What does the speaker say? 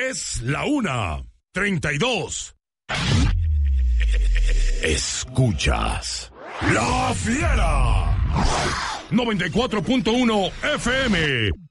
Es la 1:32. Escuchas La Fiera 94.1 FM.